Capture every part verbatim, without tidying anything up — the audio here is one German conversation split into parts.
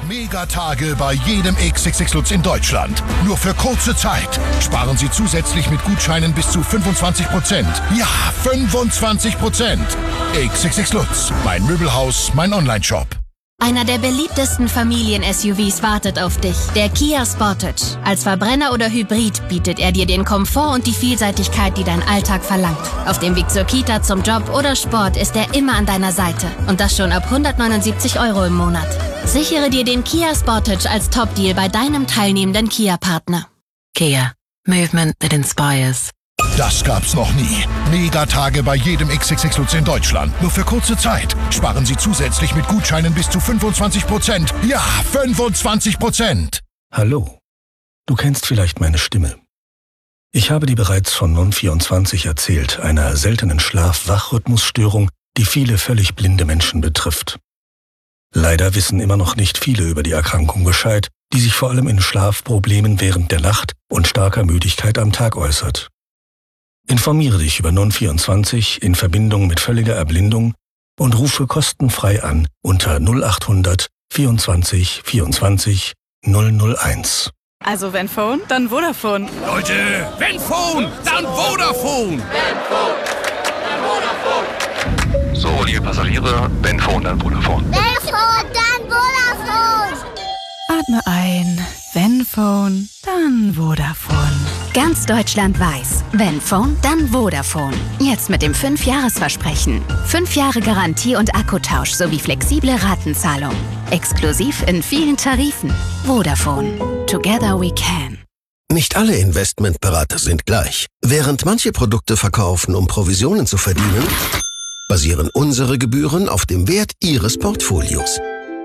Megatage bei jedem X X X Lutz in Deutschland. Nur für kurze Zeit. Sparen Sie zusätzlich mit Gutscheinen bis zu fünfundzwanzig Prozent. Ja, fünfundzwanzig Prozent. X X X Lutz. Mein Möbelhaus, mein Onlineshop. Einer der beliebtesten Familien-S U Vs wartet auf dich. Der Kia Sportage. Als Verbrenner oder Hybrid bietet er dir den Komfort und die Vielseitigkeit, die dein Alltag verlangt. Auf dem Weg zur Kita, zum Job oder Sport ist er immer an deiner Seite. Und das schon ab hundertneunundsiebzig Euro im Monat. Sichere dir den Kia Sportage als Top-Deal bei deinem teilnehmenden Kia-Partner. Kia. Movement that inspires. Das gab's noch nie. Megatage bei jedem X X X Lutz in Deutschland. Nur für kurze Zeit. Sparen Sie zusätzlich mit Gutscheinen bis zu fünfundzwanzig Prozent. Ja, fünfundzwanzig Prozent. Hallo. Du kennst vielleicht meine Stimme. Ich habe dir bereits von Non vierundzwanzig erzählt, einer seltenen Schlaf-Wach-Rhythmusstörung, die viele völlig blinde Menschen betrifft. Leider wissen immer noch nicht viele über die Erkrankung Bescheid, die sich vor allem in Schlafproblemen während der Nacht und starker Müdigkeit am Tag äußert. Informiere dich über Non vierundzwanzig in Verbindung mit völliger Erblindung und rufe kostenfrei an unter null achthundert vierundzwanzig vierundzwanzig null null eins. Also wenn Phone, dann Vodafone. Leute, wenn Phone, dann Vodafone. Wenn Phone, dann Vodafone. So, liebe Passagiere, wenn Phone, dann Vodafone. Wenn Phone, dann Vodafone. Atme ein. Wenn Phone, dann Vodafone. Ganz Deutschland weiß, wenn Phone, dann Vodafone. Jetzt mit dem fünf Jahres Versprechen. fünf Jahre Garantie und Akkutausch sowie flexible Ratenzahlung. Exklusiv in vielen Tarifen. Vodafone. Together we can. Nicht alle Investmentberater sind gleich. Während manche Produkte verkaufen, um Provisionen zu verdienen, basieren unsere Gebühren auf dem Wert Ihres Portfolios.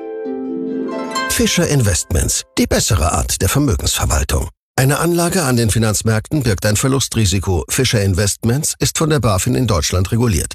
Fischer Investments, die bessere Art der Vermögensverwaltung. Eine Anlage an den Finanzmärkten birgt ein Verlustrisiko. Fischer Investments ist von der BaFin in Deutschland reguliert.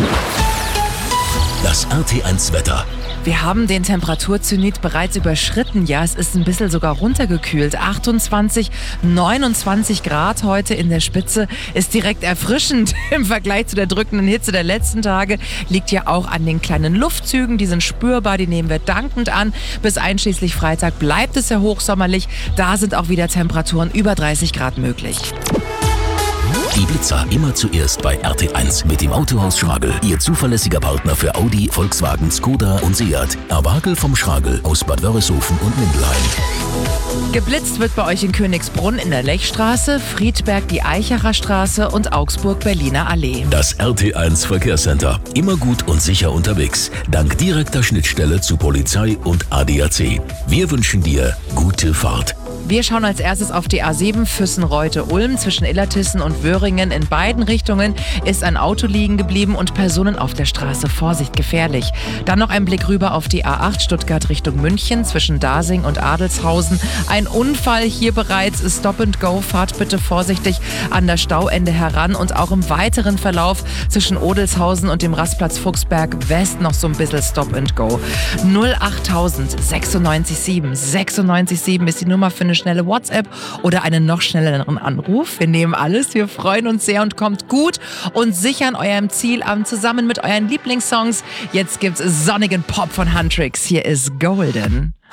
Das R T eins Wetter. Wir haben den Temperaturzenit bereits überschritten. Ja, es ist ein bisschen sogar runtergekühlt. achtundzwanzig, neunundzwanzig Grad heute in der Spitze ist direkt erfrischend im Vergleich zu der drückenden Hitze der letzten Tage. Liegt ja auch an den kleinen Luftzügen, die sind spürbar, die nehmen wir dankend an. Bis einschließlich Freitag bleibt es ja hochsommerlich. Da sind auch wieder Temperaturen über dreißig Grad möglich. Die Blitzer immer zuerst bei R T eins mit dem Autohaus Schragel. Ihr zuverlässiger Partner für Audi, Volkswagen, Skoda und Seat. Erwagel vom Schragel aus Bad Wörishofen und Mindelheim. Geblitzt wird bei euch in Königsbrunn in der Lechstraße, Friedberg die Eichacher Straße und Augsburg-Berliner Allee. Das R T eins Verkehrscenter. Immer gut und sicher unterwegs. Dank direkter Schnittstelle zu Polizei und A D A C. Wir wünschen dir gute Fahrt. Wir schauen als erstes auf die A sieben Füssen-Reute-Ulm. Zwischen Illertissen und Wöhringen in beiden Richtungen ist ein Auto liegen geblieben und Personen auf der Straße. Vorsicht, gefährlich. Dann noch ein Blick rüber auf die A acht Stuttgart Richtung München zwischen Dasing und Adelshausen. Ein Unfall hier bereits. Stop and go. Fahrt bitte vorsichtig an das Stauende heran und auch im weiteren Verlauf zwischen Odelshausen und dem Rastplatz Fuchsberg West noch so ein bisschen Stop and go. null achttausend sechsundneunzig sieben sechsundneunzig sieben ist die Nummer für eine schnelle WhatsApp oder einen noch schnelleren Anruf. Wir nehmen alles. Wir freuen uns sehr und kommt gut und sicher an eurem Ziel an, zusammen mit euren Lieblingssongs. Jetzt gibt's sonnigen Pop von Huntrix. Hier ist Golden.